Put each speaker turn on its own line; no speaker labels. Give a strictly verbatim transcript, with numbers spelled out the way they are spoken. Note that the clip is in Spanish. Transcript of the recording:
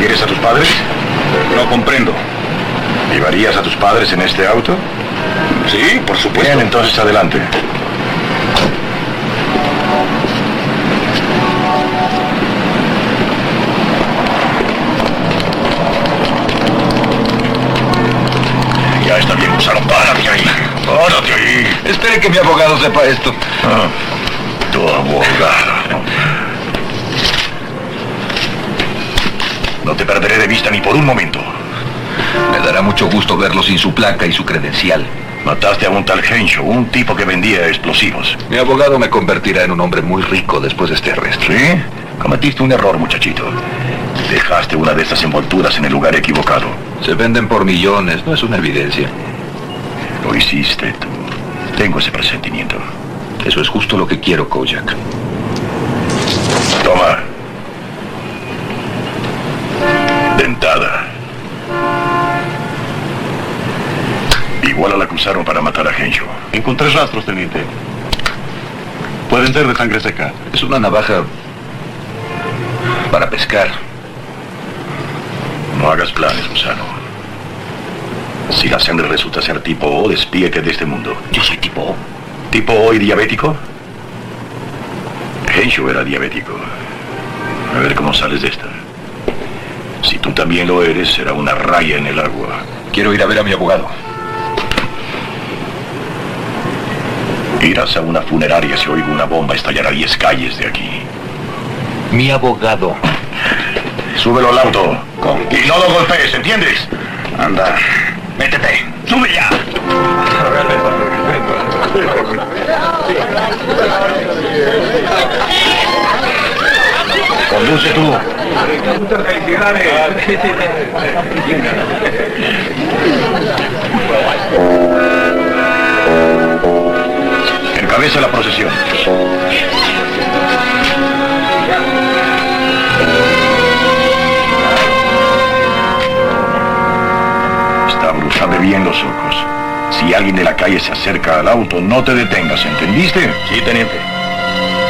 ¿Quieres a tus padres?
No comprendo.
¿Llevarías a tus padres en este auto?
Sí, por supuesto.
Bien, entonces adelante. Ya está bien, Gonzalo. Párate ahí. Párate ahí.
Espere que mi abogado sepa esto.
Ah, tu abogado. No te perderé de vista ni por un momento.
Me dará mucho gusto verlo sin su placa y su credencial.
Mataste a un tal Henshaw, un tipo que vendía explosivos.
Mi abogado me convertirá en un hombre muy rico después de este arresto.
¿Sí? Cometiste un error, muchachito. Dejaste una de estas envolturas en el lugar equivocado.
Se venden por millones, no es una evidencia.
Lo hiciste tú. Tengo ese presentimiento.
Eso es justo lo que quiero, Kojak.
Toma. Dentada. Igual la acusaron para matar a Henshaw.
Encontré rastros, teniente. Pueden ser de sangre seca.
Es una navaja para pescar.
No hagas planes, gusano. Si la sangre resulta ser tipo O, despídete de este mundo.
Yo soy tipo O.
¿Tipo O y diabético? Henshaw era diabético. A ver cómo sales de esta. Si tú también lo eres, será una raya en el agua.
Quiero ir a ver a mi abogado.
Irás a una funeraria si oigo una bomba estallar a diez calles de aquí.
Mi abogado.
Súbelo al auto. Y no lo golpees, ¿entiendes?
Anda.
Métete. ¡Sube ya! Conduce tú.
Muchas felicidades.
Encabeza la procesión. Está bruja, abre bien los ojos. Si alguien de la calle se acerca al auto, no te detengas, ¿entendiste?
Sí, teniente.